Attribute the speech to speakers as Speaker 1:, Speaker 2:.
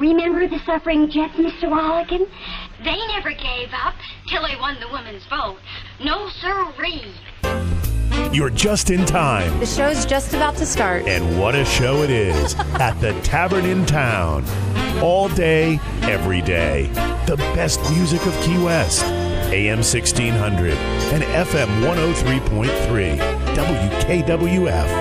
Speaker 1: Remember the suffering Jets, Mr. Rolligan?
Speaker 2: They never gave up till they won the women's vote. No sirree.
Speaker 3: You're just in time.
Speaker 4: The show's just about to start.
Speaker 3: And what a show it is at the Tavern in Town. All day, every day. The best music of Key West. AM 1600 and FM 103.3. WKWF.